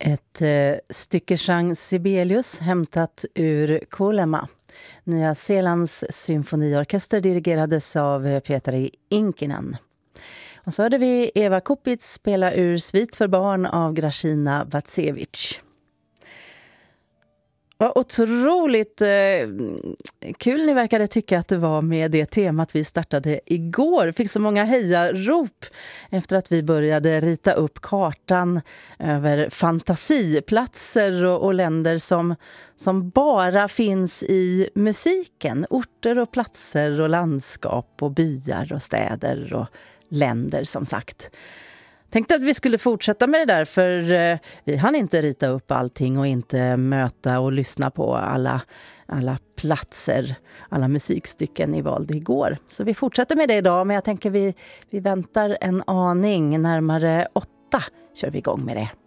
Ett stycke Jean Sibelius hämtat ur Kuolema. Nya Zeelands symfoniorkester dirigerades av Pietari Inkinen. Och så hade vi Eva Kupitz spela ur Svit för barn av Grażyna Bacewicz. Vad otroligt kul ni verkade tycka att det var med det temat vi startade igår. Fick så många hejarop efter att vi började rita upp kartan över fantasiplatser och länder som bara finns i musiken. Orter och platser och landskap och byar och städer och länder som sagt. Tänkte att vi skulle fortsätta med det där för vi hann inte rita upp allting och inte möta och lyssna på alla platser, alla musikstycken ni valde igår. Så vi fortsätter med det idag, men jag tänker vi väntar en aning, närmare 8 kör vi igång med det.